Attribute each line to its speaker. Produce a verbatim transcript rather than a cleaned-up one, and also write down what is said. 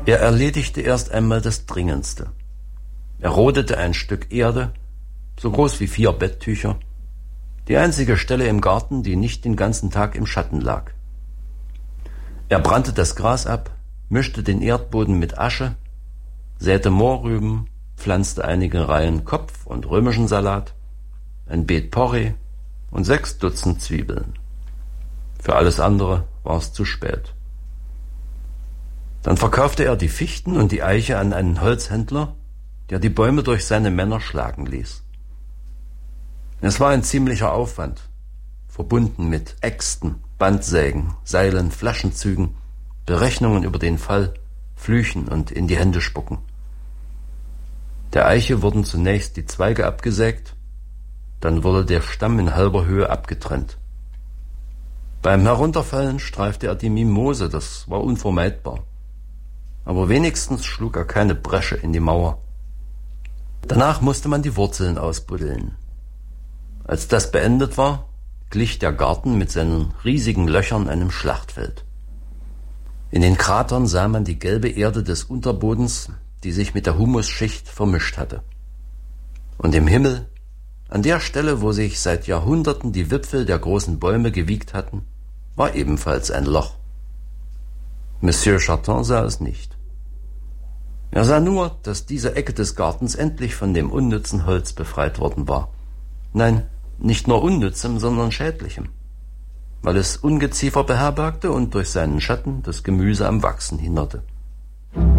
Speaker 1: Er erledigte erst einmal das Dringendste. Er rodete ein Stück Erde, so groß wie vier Betttücher, die einzige Stelle im Garten, die nicht den ganzen Tag im Schatten lag. Er brannte das Gras ab, mischte den Erdboden mit Asche, säte Mohrrüben, pflanzte einige Reihen Kopf- und römischen Salat, ein Beet Porree und sechs Dutzend Zwiebeln. Für alles andere war es zu spät. Dann verkaufte er die Fichten und die Eiche an einen Holzhändler, der die Bäume durch seine Männer schlagen ließ. Es war ein ziemlicher Aufwand, verbunden mit Äxten, Bandsägen, Seilen, Flaschenzügen, Berechnungen über den Fall, Flüchen und in die Hände spucken. Der Eiche wurden zunächst die Zweige abgesägt, dann wurde der Stamm in halber Höhe abgetrennt. Beim Herunterfallen streifte er die Mimose, das war unvermeidbar. Aber wenigstens schlug er keine Bresche in die Mauer. Danach musste man die Wurzeln ausbuddeln. Als das beendet war, glich der Garten mit seinen riesigen Löchern einem Schlachtfeld. In den Kratern sah man die gelbe Erde des Unterbodens, die sich mit der Humusschicht vermischt hatte. Und im Himmel, an der Stelle, wo sich seit Jahrhunderten die Wipfel der großen Bäume gewiegt hatten, war ebenfalls ein Loch. Monsieur Charton sah es nicht. Er sah nur, dass diese Ecke des Gartens endlich von dem unnützen Holz befreit worden war. Nein, nicht nur unnützem, sondern schädlichem, weil es Ungeziefer beherbergte und durch seinen Schatten das Gemüse am Wachsen hinderte.